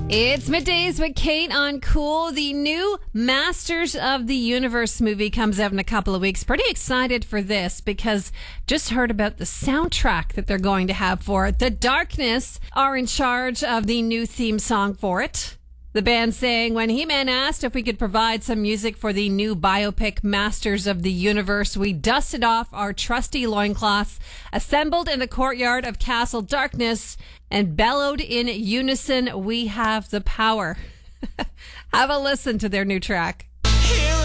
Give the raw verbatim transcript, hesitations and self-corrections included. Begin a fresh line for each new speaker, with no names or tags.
It's Middays with Kate on Cool. The new Masters of the Universe movie comes out in a couple of weeks. Pretty excited for this because just heard about the soundtrack that they're going to have for it. The Darkness are in charge of the new theme song for it. The band saying when He-Man asked if we could provide some music for the new biopic Masters of the Universe, we dusted off our trusty loincloths, assembled in the courtyard of Castle Darkness, and bellowed in unison, "We have the power." Have a listen to their new track.